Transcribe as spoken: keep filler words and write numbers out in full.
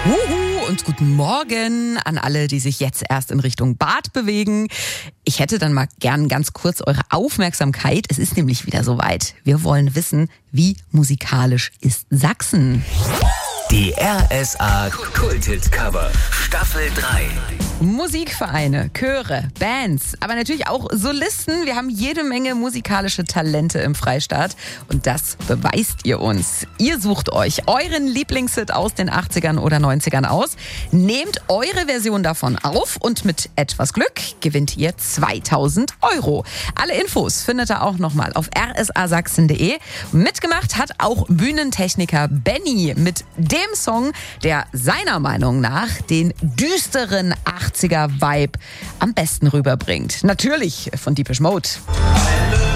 Uhu und guten Morgen an alle, die sich jetzt erst in Richtung Bad bewegen. Ich hätte dann mal gern ganz kurz eure Aufmerksamkeit. Es ist nämlich wieder soweit. Wir wollen wissen, wie musikalisch ist Sachsen? Die R S A Kulthit-Cover Staffel drei. Musikvereine, Chöre, Bands, aber natürlich auch Solisten. Wir haben jede Menge musikalische Talente im Freistaat und das beweist ihr uns. Ihr sucht euch euren Lieblingshit aus den achtzigern oder neunzigern aus, nehmt eure Version davon auf und mit etwas Glück gewinnt ihr zweitausend Euro. Alle Infos findet ihr auch nochmal auf r s a sachsen punkt de. Mitgemacht hat auch Bühnentechniker Benny mit dem Song, der seiner Meinung nach den düsteren achtziger-Vibe am besten rüberbringt. Natürlich von Depeche Mode.